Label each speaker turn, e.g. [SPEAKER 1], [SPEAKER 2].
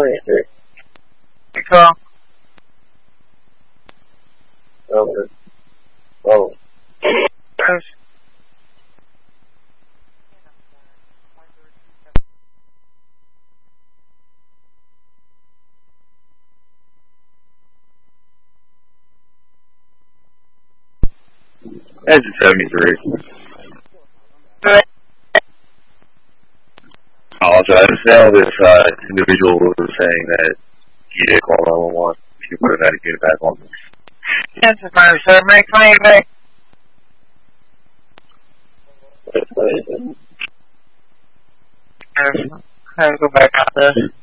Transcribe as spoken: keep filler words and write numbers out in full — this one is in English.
[SPEAKER 1] twenty-three.
[SPEAKER 2] Good call.
[SPEAKER 1] Over. Roll.
[SPEAKER 2] Yes.
[SPEAKER 3] That's a seventy-three.
[SPEAKER 2] Good.
[SPEAKER 3] Apologize. Now this uh, individual was saying that he did call nine one one. If you put that unit back on.
[SPEAKER 2] Yes, if I was there, make my back.
[SPEAKER 1] twenty-two.
[SPEAKER 2] Yes. I go back out there.